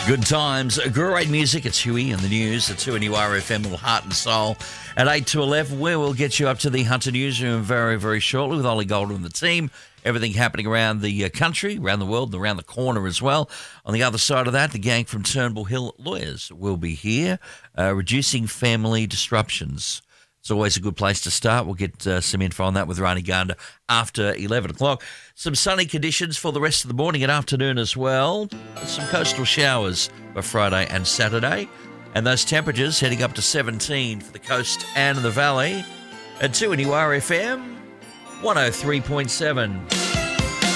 Good times, great music. It's Huey and the news. It's Huey and URFM, little heart and soul. At 8 to 11, where we'll get you up to the Hunter Newsroom very, very shortly with Ollie Golden and the team. Everything happening around the country, around the world, and around the corner as well. On the other side of that, the gang from Turnbull Hill Lawyers will be here, reducing family disruptions. It's always a good place to start. We'll get some info on that with Rani Ganda after 11 o'clock. Some sunny conditions for the rest of the morning and afternoon as well. Some coastal showers for Friday and Saturday. And those temperatures heading up to 17 for the coast and the valley. At 2 in URFM, 103.7.